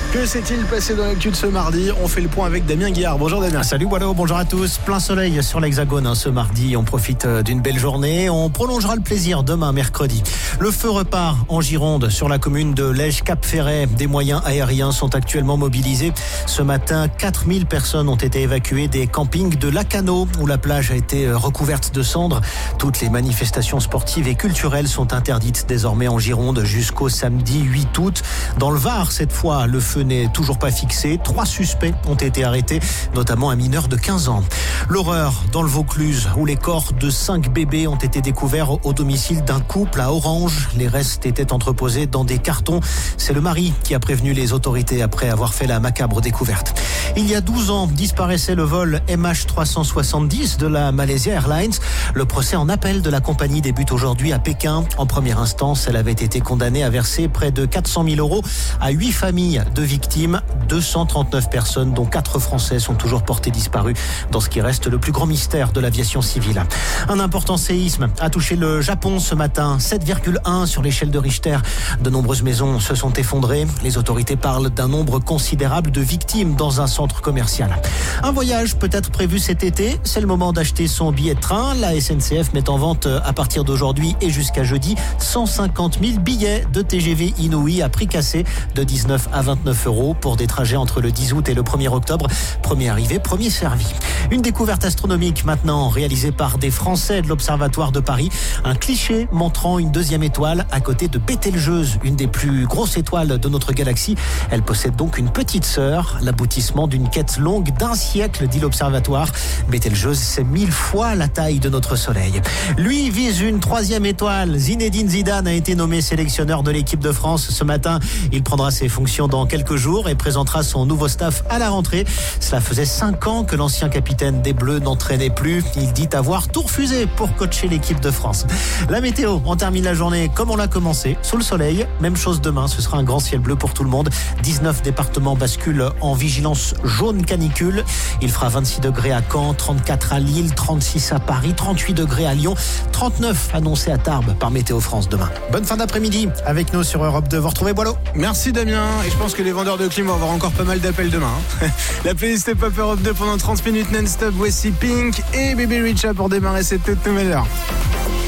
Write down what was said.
Que s'est-il passé dans l'actu de ce mardi? On fait le point avec Damien Guillard. Bonjour Damien. Salut Wallo, bonjour à tous. Plein soleil sur l'Hexagone ce mardi. On profite d'une belle journée. On prolongera le plaisir demain mercredi. Le feu repart en Gironde sur la commune de Lège-Cap-Ferret. Des moyens aériens sont actuellement mobilisés. Ce matin, 4000 personnes ont été évacuées des campings de Lacanau où la plage a été recouverte de cendres. Toutes les manifestations sportives et culturelles sont interdites désormais en Gironde jusqu'au samedi 8 août. Dans le Var, cette fois, le feu n'est toujours pas fixé. 3 suspects ont été arrêtés, notamment un mineur de 15 ans. L'horreur dans le Vaucluse, où les corps de 5 bébés ont été découverts au domicile d'un couple à Orange. Les restes étaient entreposés dans des cartons. C'est le mari qui a prévenu les autorités après avoir fait la macabre découverte. Il y a 12 ans, disparaissait le vol MH370 de la Malaysia Airlines. Le procès en appel de la compagnie débute aujourd'hui à Pékin. En première instance, elle avait été condamnée à verser près de 400 000 € à 8 familles de victimes. 239 personnes, dont 4 Français, sont toujours portées disparues dans ce qui reste le plus grand mystère de l'aviation civile. Un important séisme a touché le Japon ce matin, 7,1 sur l'échelle de Richter. De nombreuses maisons se sont effondrées. Les autorités parlent d'un nombre considérable de victimes dans un centre commercial. Un voyage peut être prévu cet été. C'est le moment d'acheter son billet de train. La SNCF met en vente à partir d'aujourd'hui et jusqu'à jeudi 150 000 billets de TGV Inouï à prix cassé de 19 à 29 € pour des trajets entre le 10 août et le 1er octobre. Premier arrivé, premier servi. Une découverte astronomique maintenant réalisée par des Français de l'Observatoire de Paris. Un cliché montrant une deuxième étoile à côté de Bételgeuse, une des plus grosses étoiles de notre galaxie. Elle possède donc une petite sœur, l'aboutissement d'une quête longue d'1 siècle, dit l'Observatoire. Bételgeuse, c'est 1000 fois la taille de notre Soleil. Lui vise une 3e étoile. Zinedine Zidane a été nommé sélectionneur de l'équipe de France ce matin. Il prendra ses fonctions dans quelques jours et présentera son nouveau staff à la rentrée. Cela faisait 5 ans que l'ancien capitaine des Bleus n'entraînait plus. Il dit avoir tout refusé pour coacher l'équipe de France. La météo, on termine la journée comme on l'a commencé, sous le soleil. Même chose demain, ce sera un grand ciel bleu pour tout le monde. 19 départements basculent en vigilance jaune canicule. Il fera 26 degrés à Caen, 34 à Lille, 36 à Paris, 38 degrés à Lyon, 39 annoncés à Tarbes par Météo France demain. Bonne fin d'après-midi avec nous sur Europe 2. Vous retrouvez Boileau. Merci Damien. Et je pense que les vendeurs de clim vont avoir encore pas mal d'appels demain. La playlist Pop Europe 2 pendant 30 minutes non-stop. Voici Pink et Baby Richa pour démarrer cette toute nouvelle heure.